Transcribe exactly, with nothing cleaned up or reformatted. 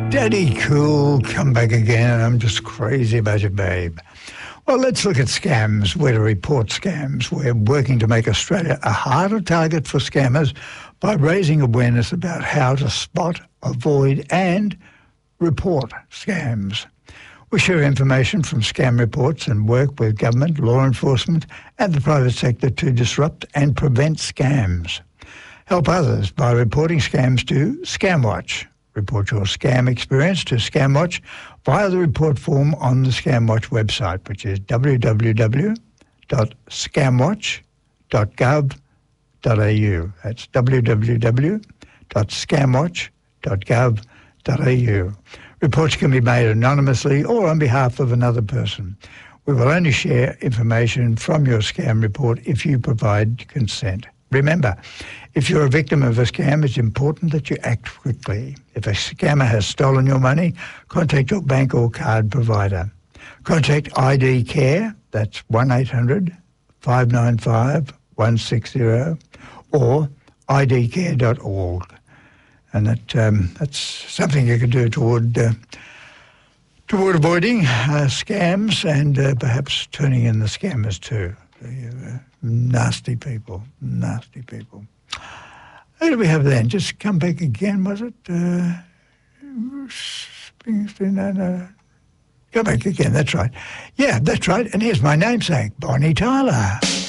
Daddy Cool, come back again. I'm just crazy about you, babe. Well, let's look at scams, where to report scams. We're working to make Australia a harder target for scammers by raising awareness about how to spot, avoid and report scams. We share information from scam reports and work with government, law enforcement and the private sector to disrupt and prevent scams. Help others by reporting scams to ScamWatch. Report your scam experience to ScamWatch via the report form on the ScamWatch website, which is w w w dot scamwatch dot gov dot a u. That's w w w dot scamwatch dot gov dot a u. Reports can be made anonymously or on behalf of another person. We will only share information from your scam report if you provide consent. Remember, if you're a victim of a scam, it's important that you act quickly. If a scammer has stolen your money, contact your bank or card provider. Contact I D Care, that's one eight hundred five nine five one six zero, or I D care dot org. And that um, that's something you can do toward uh, toward avoiding uh, scams and uh, perhaps turning in the scammers too. Uh, nasty people, nasty people. Who do we have then? Just come back again, was it? Uh, Springsteen, no, no. Come back again, that's right. Yeah, that's right. And here's my namesake, Bonnie Tyler.